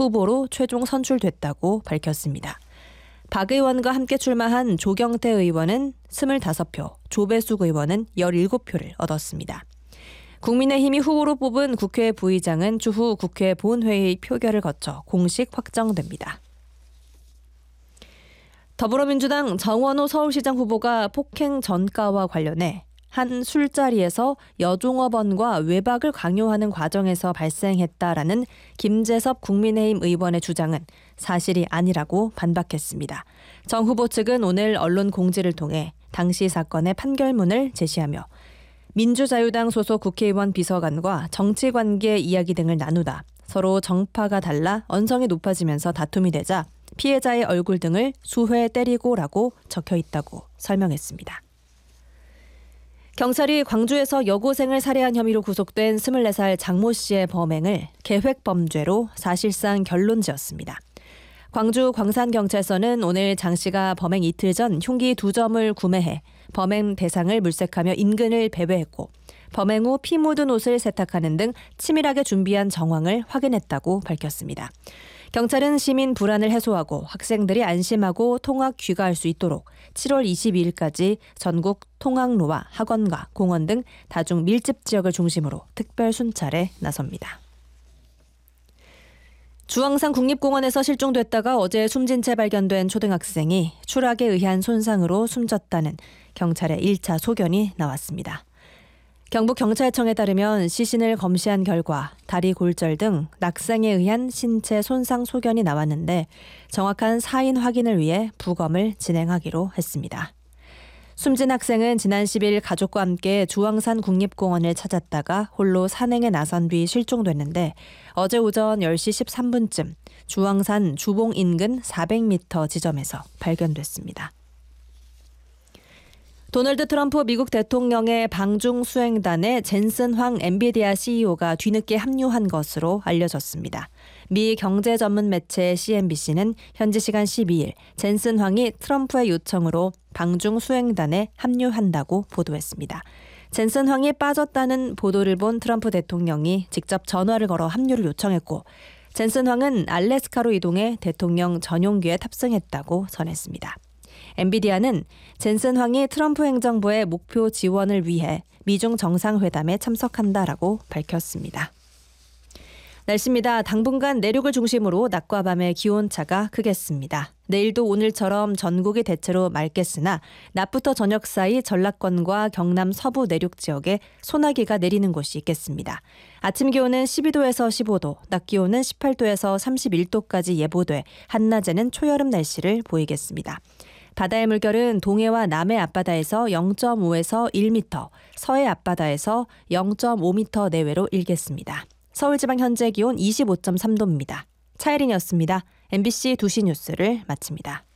후보로 최종 선출됐다고 밝혔습니다. 박 의원과 함께 출마한 조경태 의원은 25표, 조배숙 의원은 17표를 얻었습니다. 국민의힘이 후보로 뽑은 국회 부의장은 추후 국회 본회의 표결을 거쳐 공식 확정됩니다. 더불어민주당 정원호 서울시장 후보가 폭행 전가와 관련해 한 술자리에서 여종업원과 외박을 강요하는 과정에서 발생했다라는 김재섭 국민의힘 의원의 주장은 사실이 아니라고 반박했습니다. 정 후보 측은 오늘 언론 공지를 통해 당시 사건의 판결문을 제시하며 민주자유당 소속 국회의원 비서관과 정치관계 이야기 등을 나누다 서로 정파가 달라 언성이 높아지면서 다툼이 되자 피해자의 얼굴 등을 수회 때리고라고 적혀 있다고 설명했습니다. 경찰이 광주에서 여고생을 살해한 혐의로 구속된 24살 장모 씨의 범행을 계획범죄로 사실상 결론지었습니다. 광주 광산경찰서는 오늘 장 씨가 범행 이틀 전 흉기 2점을 구매해 범행 대상을 물색하며 인근을 배회했고 범행 후 피 묻은 옷을 세탁하는 등 치밀하게 준비한 정황을 확인했다고 밝혔습니다. 경찰은 시민 불안을 해소하고 학생들이 안심하고 통학 귀가할 수 있도록 7월 22일까지 전국 통학로와 학원과 공원 등 다중 밀집 지역을 중심으로 특별 순찰에 나섭니다. 주황산 국립공원에서 실종됐다가 어제 숨진 채 발견된 초등학생이 추락에 의한 손상으로 숨졌다는 경찰의 1차 소견이 나왔습니다. 경북경찰청에 따르면 시신을 검시한 결과 다리 골절 등 낙상에 의한 신체 손상 소견이 나왔는데 정확한 사인 확인을 위해 부검을 진행하기로 했습니다. 숨진 학생은 지난 10일 가족과 함께 주황산 국립공원을 찾았다가 홀로 산행에 나선 뒤 실종됐는데 어제 오전 10시 13분쯤 주황산 주봉 인근 400m 지점에서 발견됐습니다. 도널드 트럼프 미국 대통령의 방중 수행단에 젠슨 황 엔비디아 CEO가 뒤늦게 합류한 것으로 알려졌습니다. 미 경제 전문 매체 CNBC는 현지 시간 12일 젠슨 황이 트럼프의 요청으로 방중 수행단에 합류한다고 보도했습니다. 젠슨 황이 빠졌다는 보도를 본 트럼프 대통령이 직접 전화를 걸어 합류를 요청했고 젠슨 황은 알래스카로 이동해 대통령 전용기에 탑승했다고 전했습니다. 엔비디아는 젠슨 황이 트럼프 행정부의 목표 지원을 위해 미중 정상회담에 참석한다라고 밝혔습니다. 날씨입니다. 당분간 내륙을 중심으로 낮과 밤의 기온차가 크겠습니다. 내일도 오늘처럼 전국이 대체로 맑겠으나 낮부터 저녁 사이 전라권과 경남 서부 내륙 지역에 소나기가 내리는 곳이 있겠습니다. 아침 기온은 12도에서 15도, 낮 기온은 18도에서 31도까지 예보돼 한낮에는 초여름 날씨를 보이겠습니다. 바다의 물결은 동해와 남해 앞바다에서 0.5에서 1m, 서해 앞바다에서 0.5m 내외로 일겠습니다. 서울지방 현재 기온 25.3도입니다. 차혜린이었습니다. MBC 2시 뉴스를 마칩니다.